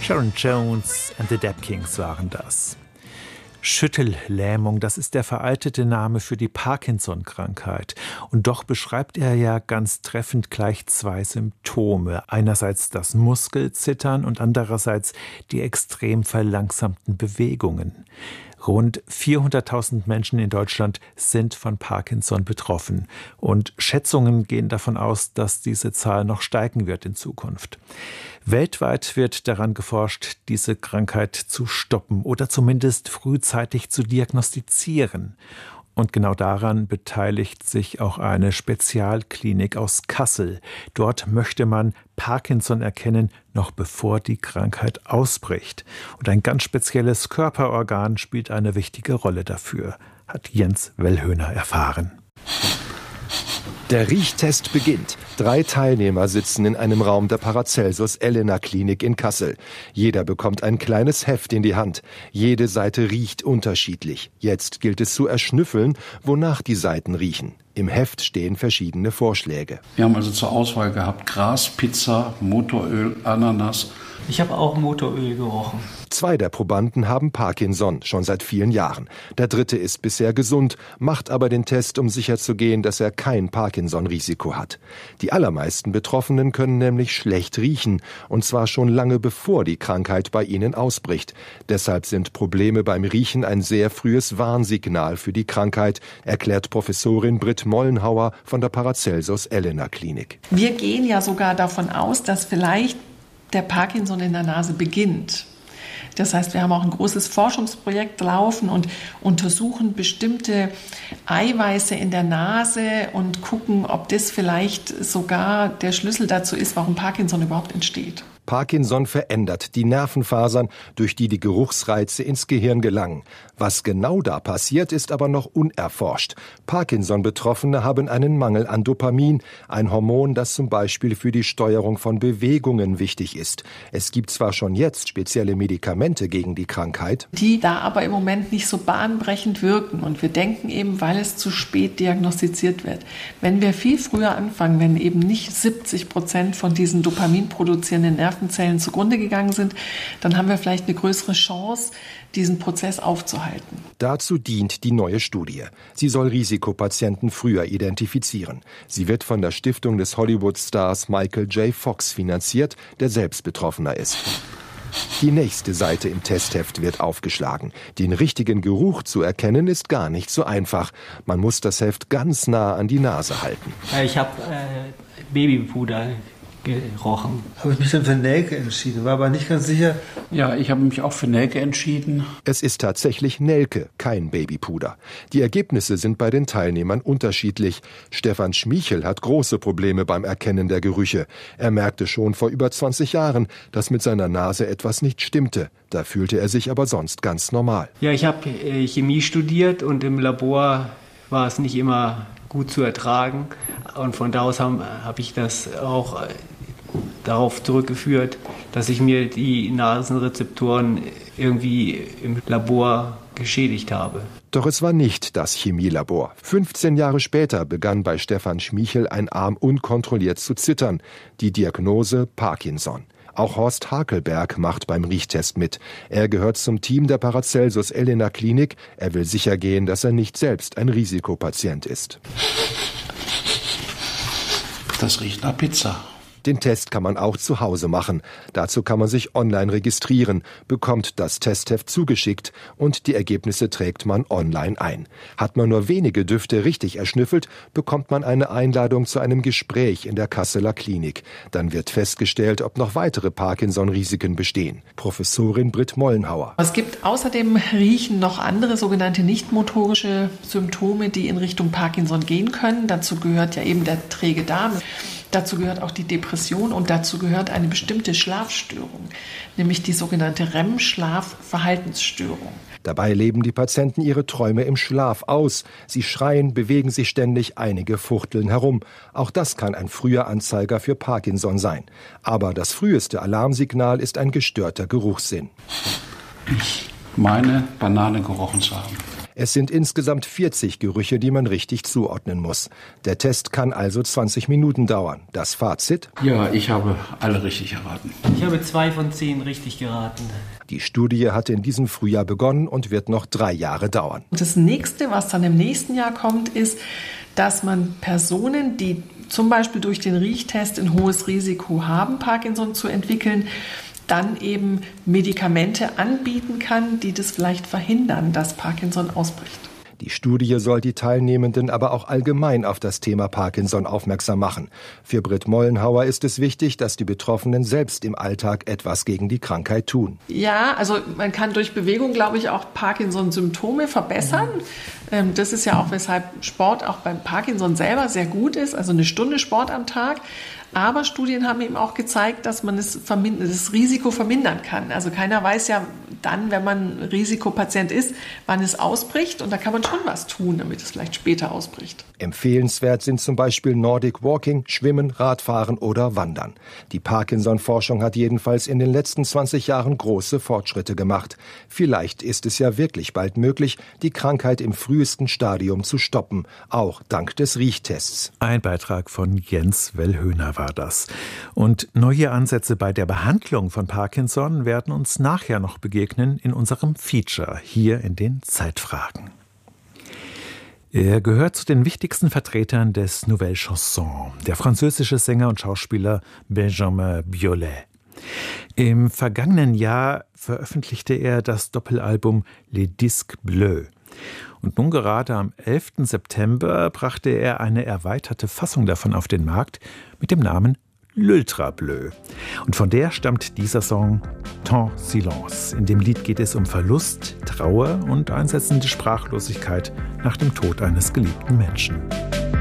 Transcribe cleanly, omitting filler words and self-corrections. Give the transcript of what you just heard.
Sharon Jones and the Dap Kings waren das. Schüttellähmung, das ist der veraltete Name für die Parkinson-Krankheit. Und doch beschreibt er ja ganz treffend gleich zwei Symptome. Einerseits das Muskelzittern und andererseits die extrem verlangsamten Bewegungen. Rund 400.000 Menschen in Deutschland sind von Parkinson betroffen. Und Schätzungen gehen davon aus, dass diese Zahl noch steigen wird in Zukunft. Weltweit wird daran geforscht, diese Krankheit zu stoppen oder zumindest frühzeitig zu diagnostizieren. Und genau daran beteiligt sich auch eine Spezialklinik aus Kassel. Dort möchte man Parkinson erkennen, noch bevor die Krankheit ausbricht. Und ein ganz spezielles Körperorgan spielt eine wichtige Rolle dafür, hat Jens Wellhöhner erfahren. Der Riechtest beginnt. 3 Teilnehmer sitzen in einem Raum der Paracelsus-Elena-Klinik in Kassel. Jeder bekommt ein kleines Heft in die Hand. Jede Seite riecht unterschiedlich. Jetzt gilt es zu erschnüffeln, wonach die Seiten riechen. Im Heft stehen verschiedene Vorschläge. Wir haben also zur Auswahl gehabt Gras, Pizza, Motoröl, Ananas. Ich habe auch Motoröl gerochen. 2 der Probanden haben Parkinson, schon seit vielen Jahren. Der 3. ist bisher gesund, macht aber den Test, um sicherzugehen, dass er kein Parkinson-Risiko hat. Die allermeisten Betroffenen können nämlich schlecht riechen, und zwar schon lange bevor die Krankheit bei ihnen ausbricht. Deshalb sind Probleme beim Riechen ein sehr frühes Warnsignal für die Krankheit, erklärt Professorin Britt Mollenhauer von der Paracelsus-Elena-Klinik. Wir gehen ja sogar davon aus, dass vielleicht der Parkinson in der Nase beginnt. Das heißt, wir haben auch ein großes Forschungsprojekt laufen und untersuchen bestimmte Eiweiße in der Nase und gucken, ob das vielleicht sogar der Schlüssel dazu ist, warum Parkinson überhaupt entsteht. Parkinson verändert die Nervenfasern, durch die die Geruchsreize ins Gehirn gelangen. Was genau da passiert, ist aber noch unerforscht. Parkinson-Betroffene haben einen Mangel an Dopamin, ein Hormon, das zum Beispiel für die Steuerung von Bewegungen wichtig ist. Es gibt zwar schon jetzt spezielle Medikamente gegen die Krankheit, die da aber im Moment nicht so bahnbrechend wirken. Und wir denken eben, weil es zu spät diagnostiziert wird. Wenn wir viel früher anfangen, wenn eben nicht 70% von diesen Dopamin produzierenden Nervenzellen zugrunde gegangen sind, dann haben wir vielleicht eine größere Chance, diesen Prozess aufzuhalten. Dazu dient die neue Studie. Sie soll Risikopatienten früher identifizieren. Sie wird von der Stiftung des Hollywood-Stars Michael J. Fox finanziert, der selbst Betroffener ist. Die nächste Seite im Testheft wird aufgeschlagen. Den richtigen Geruch zu erkennen ist gar nicht so einfach. Man muss das Heft ganz nah an die Nase halten. Ich habe Babypuder gerochen. Habe ich mich dann für Nelke entschieden, war aber nicht ganz sicher. Ja, ich habe mich auch für Nelke entschieden. Es ist tatsächlich Nelke, kein Babypuder. Die Ergebnisse sind bei den Teilnehmern unterschiedlich. Stefan Schmichel hat große Probleme beim Erkennen der Gerüche. Er merkte schon vor über 20 Jahren, dass mit seiner Nase etwas nicht stimmte. Da fühlte er sich aber sonst ganz normal. Ja, ich habe Chemie studiert und im Labor war es nicht immer gut zu ertragen. Und von da aus habe ich das auch darauf zurückgeführt, dass ich mir die Nasenrezeptoren irgendwie im Labor geschädigt habe. Doch es war nicht das Chemielabor. 15 Jahre später begann bei Stefan Schmichel ein Arm unkontrolliert zu zittern. Die Diagnose Parkinson. Auch Horst Hakelberg macht beim Riechtest mit. Er gehört zum Team der Paracelsus-Elena-Klinik. Er will sicher gehen, dass er nicht selbst ein Risikopatient ist. Das riecht nach Pizza. Den Test kann man auch zu Hause machen. Dazu kann man sich online registrieren, bekommt das Testheft zugeschickt und die Ergebnisse trägt man online ein. Hat man nur wenige Düfte richtig erschnüffelt, bekommt man eine Einladung zu einem Gespräch in der Kasseler Klinik. Dann wird festgestellt, ob noch weitere Parkinson-Risiken bestehen. Professorin Britt Mollenhauer. Es gibt außer dem Riechen noch andere sogenannte nichtmotorische Symptome, die in Richtung Parkinson gehen können. Dazu gehört ja eben der träge Darm. Dazu gehört auch die Depression und dazu gehört eine bestimmte Schlafstörung, nämlich die sogenannte REM-Schlafverhaltensstörung. Dabei leben die Patienten ihre Träume im Schlaf aus. Sie schreien, bewegen sich ständig, einige fuchteln herum. Auch das kann ein früher Anzeiger für Parkinson sein. Aber das früheste Alarmsignal ist ein gestörter Geruchssinn. Ich meine, Banane gerochen zu haben. Es sind insgesamt 40 Gerüche, die man richtig zuordnen muss. Der Test kann also 20 Minuten dauern. Das Fazit? Ja, ich habe alle richtig erraten. Ich habe 2 von 10 richtig geraten. Die Studie hatte in diesem Frühjahr begonnen und wird noch 3 Jahre dauern. Das nächste, was dann im nächsten Jahr kommt, ist, dass man Personen, die zum Beispiel durch den Riechtest ein hohes Risiko haben, Parkinson zu entwickeln, dann eben Medikamente anbieten kann, die das vielleicht verhindern, dass Parkinson ausbricht. Die Studie soll die Teilnehmenden aber auch allgemein auf das Thema Parkinson aufmerksam machen. Für Britt Mollenhauer ist es wichtig, dass die Betroffenen selbst im Alltag etwas gegen die Krankheit tun. Ja, also man kann durch Bewegung, glaube ich, auch Parkinson-Symptome verbessern. Das ist ja auch, weshalb Sport auch beim Parkinson selber sehr gut ist, also 1 Stunde Sport am Tag. Aber Studien haben eben auch gezeigt, dass man das Risiko vermindern kann. Also keiner weiß ja dann, wenn man Risikopatient ist, wann es ausbricht. Und da kann man schon was tun, damit es vielleicht später ausbricht. Empfehlenswert sind zum Beispiel Nordic Walking, Schwimmen, Radfahren oder Wandern. Die Parkinson-Forschung hat jedenfalls in den letzten 20 Jahren große Fortschritte gemacht. Vielleicht ist es ja wirklich bald möglich, die Krankheit im frühesten Stadium zu stoppen, auch dank des Riechtests. Ein Beitrag von Jens Wellhöhner war das. Und neue Ansätze bei der Behandlung von Parkinson werden uns nachher noch begegnen in unserem Feature hier in den Zeitfragen. Er gehört zu den wichtigsten Vertretern des Nouvelle Chanson, der französische Sänger und Schauspieler Benjamin Biolay. Im vergangenen Jahr veröffentlichte er das Doppelalbum Les Disques Bleus. Und nun gerade am 11. September brachte er eine erweiterte Fassung davon auf den Markt mit dem Namen L'Ultra Bleu. Und von der stammt dieser Song Temps Silence. In dem Lied geht es um Verlust, Trauer und einsetzende Sprachlosigkeit nach dem Tod eines geliebten Menschen.